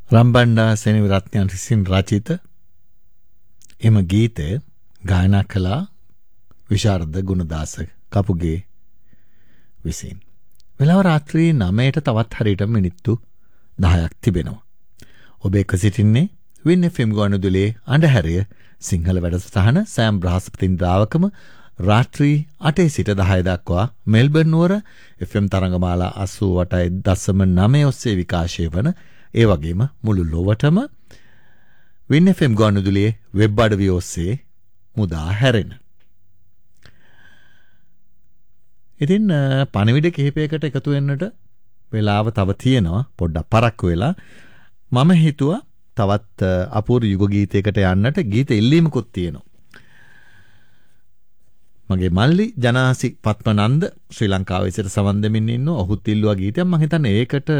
රම්බණ්ඩා සෙනවිරත්නයන් විසින් රචිත එම ගීතය ගායනා කළා විශාරද ගුණදාස කපුගේ විසින්. වෙලාව රාත්‍රී 9ට තවත් හරියට මිනිත්තු 10ක් තිබෙනවා. ඔබ එක්ක සිටින්නේ වින් FM ගුවන්විදුලියේ අඳුරය සිංහල වැඩසටහන සෑම් බ්‍රහස්පතින්දාවකම රාත්‍රී 8 සිට 10 දක්වා මෙල්බර්න් නුවර FM තරංගමාලා 88.9 ඔස්සේ විකාශය වන ඒ වගේම මුළු ලොවටම වින් FM ගුවන්විදුලියේ වෙබ් අඩවිය ඔස්සේ මුදා හැරෙන. ඉතින් පණිවිඩ කිහිපයකට එකතු වෙන්නට වෙලාව තව තියෙනවා. පොඩ්ඩක් පරක්කු වෙලා මම හිතුවා තවත් අපූර්ව යුග ගීතයකට යන්නට ගීත ඉල්ලීමකුත් තියෙනවා. මගේ මල්ලි ජනාසි පත්මනන්ද ශ්‍රී ලංකාවේ සිට සමන් දෙමින් ඉන්න ඔහුත් ඉල්ලුවා ගීතයක්. මම හිතන්නේ ඒකට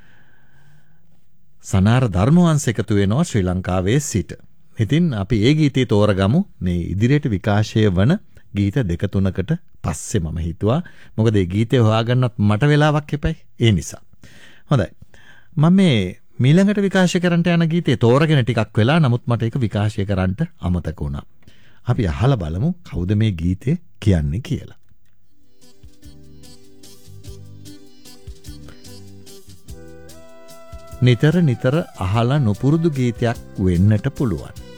සනාර ධර්මවංශ එකතු වෙනවා ශ්‍රී ලංකාවේ සිට. ඉතින් අපි ඒ ගීතේ තෝරගමු මේ ඉදිරියට විකාශය වන ගීත දෙක තුනකට පස්සේ මම හිතුවා. මොකද මේ ගීතේ හොයාගන්නත් මට වෙලාවක් එපයි. ඒ නිසා. හොඳයි. මම මේ මීළඟට විකාශය කරන්නට යන ගීතේ තෝරගෙන ටිකක් වෙලා නමුත් මට ඒක විකාශය කරන්නට අමතක වුණා. අපි අහලා බලමු කවුද මේ ගීතේ කියන්නේ කියලා. නිතර නිතර අහලා නොපුරුදු ගීතයක් වෙන්නට පුළුවන්.